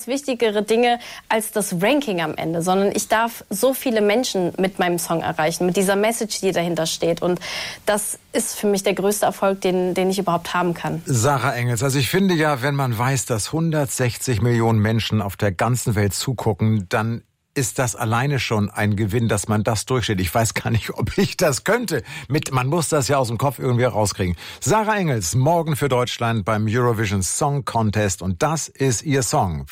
wichtigere Dinge als das Ranking am Ende, sondern ich darf so viele Menschen mit meinem Song erreichen, mit dieser Message, die dahinter steht. Und das ist für mich der größte Erfolg, den ich überhaupt haben kann. Sarah Engels, also ich finde ja, wenn man weiß, dass 160 Millionen Menschen auf der ganzen Welt zugucken, dann ist das alleine schon ein Gewinn, dass man das durchsteht. Ich weiß gar nicht, ob ich das könnte. Man muss das ja aus dem Kopf irgendwie rauskriegen. Sarah Engels, morgen für Deutschland beim Eurovision Song Contest und das ist ihr Song.